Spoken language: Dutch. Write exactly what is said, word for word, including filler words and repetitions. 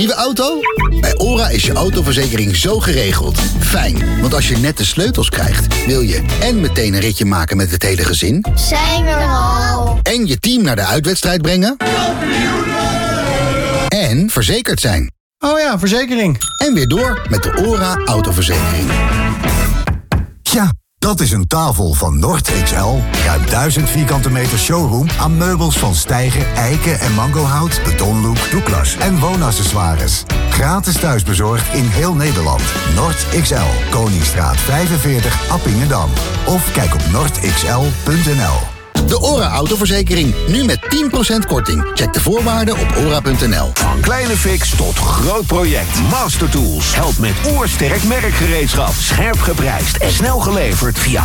Nieuwe auto? Bij OHRA is je autoverzekering zo geregeld. Fijn, want als je net de sleutels krijgt, wil je en meteen een ritje maken met het hele gezin. Zijn we er al? En je team naar de uitwedstrijd brengen. En verzekerd zijn. Oh ja, verzekering. En weer door met de OHRA autoverzekering. Ja, dat is een tafel van Nord X L. Ruim duizend vierkante meter showroom aan meubels van stijger, eiken en mangohout, betonlook, Douglas en woonaccessoires. Gratis thuisbezorgd in heel Nederland. Nord X L, Koningsstraat vijfenveertig, Appingedam. Of kijk op nord x l punt n l. De OHRA autoverzekering, nu met tien procent korting. Check de voorwaarden op ora punt n l. Van kleine fix tot groot project. Master Tools helpt met oersterk merkgereedschap. Scherp geprijsd en snel geleverd via